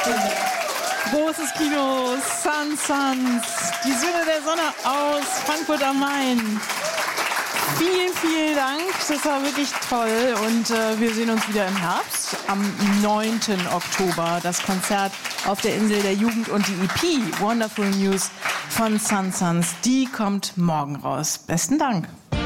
Großes Kino, Sun Suns, die Söhne der Sonne aus Frankfurt am Main. Vielen, vielen Dank, das war wirklich toll und wir sehen uns wieder im Herbst am 9. Oktober. Das Konzert auf der Insel der Jugend und die EP Wonderful News von Sun Suns, die kommt morgen raus. Besten Dank.